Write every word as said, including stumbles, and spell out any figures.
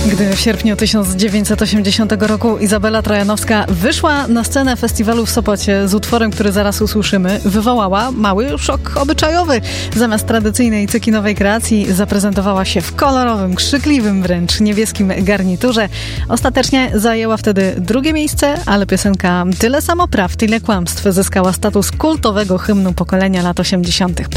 Gdy w sierpniu tysiąc dziewięćset osiemdziesiątego roku Izabela Trojanowska wyszła na scenę festiwalu w Sopocie z utworem, który zaraz usłyszymy, wywołała mały szok obyczajowy. Zamiast tradycyjnej cekinowej kreacji zaprezentowała się w kolorowym, krzykliwym wręcz niebieskim garniturze. Ostatecznie zajęła wtedy drugie miejsce, ale piosenka Tyle samo praw, tyle kłamstw zyskała status kultowego hymnu pokolenia lat osiemdziesiątych.